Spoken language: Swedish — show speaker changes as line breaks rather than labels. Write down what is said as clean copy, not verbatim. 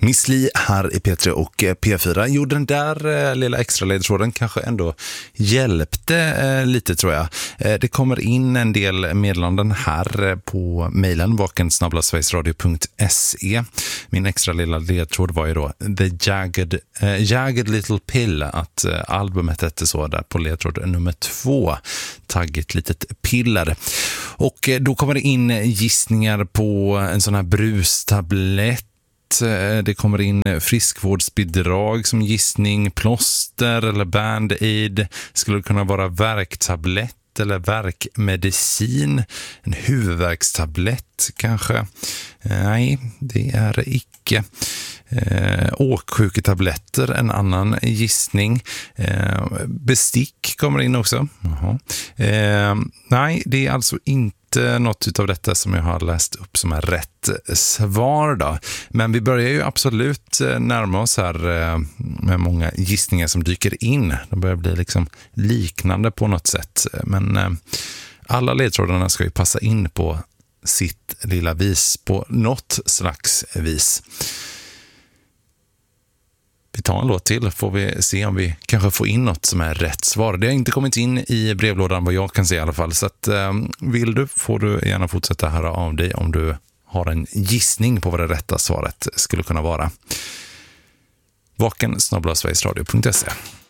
Miss Li här i P3 och P4. Jo, den där lilla extra ledtråden kanske ändå hjälpte lite, tror jag. Det kommer in en del meddelanden här på mejlen vaken@sverigesradio.se. Min extra lilla ledtråd var ju då The Jagged Little Pill, att albumet hette så där på ledtråd nummer 2. Taggigt litet piller. Och då kommer det in gissningar på en sån här brustablett. Det kommer in friskvårdsbidrag som gissning, plåster eller band-aid. Skulle kunna vara värktablett eller värkmedicin. En huvudvärkstablett kanske. Nej, det är det icke. Åksjuketabletter, en annan gissning. Bestick kommer in också. Nej, det är alltså inte något utav detta som jag har läst upp som är rätt svar då. Men vi börjar ju absolut närma oss här med många gissningar som dyker in. De börjar bli liksom liknande på något sätt. Men alla ledtrådarna ska ju passa in på sitt lilla vis, på något slags vis. Vi tar en låt till, får vi se om vi kanske får in något som är rätt svar. Det har inte kommit in i brevlådan vad jag kan se i alla fall. Så att, vill du får du gärna fortsätta höra av dig om du har en gissning på vad det rätta svaret skulle kunna vara. vaken@sverigesradio.se